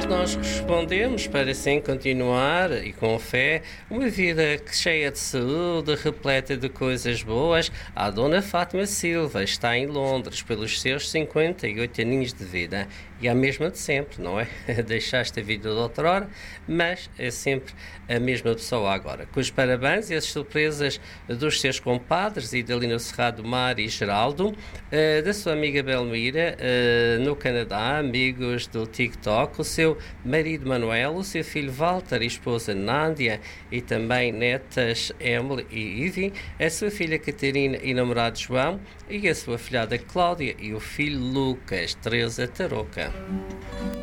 nós respondemos para assim continuar e com fé uma vida cheia de saúde, repleta de coisas boas. A dona Fátima Silva está em Londres pelos seus 58 aninhos de vida e a mesma de sempre, não é? Deixaste a vida de outrora, mas é sempre a mesma pessoa agora. Com os parabéns e as surpresas dos seus compadres e da Lina Cerrado Mar e Geraldo, da sua amiga Belmira, no Canadá, amigos do TikTok, o seu marido Manuel, o seu filho Walter e esposa Nándia e também netas Emily e Ivy, a sua filha Catarina e namorado João e a sua filhada Cláudia e o filho Lucas, Teresa Tarouca.